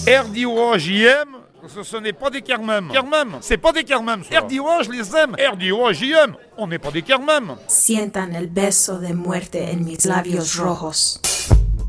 RDO, j'y aime. Ce n'est pas des Kermem. Kermem, c'est pas des Kermem. RDO, je les aime. RDO, j'y aime. On n'est pas des Kermem. Sientan el beso de muerte en mis labios rojos.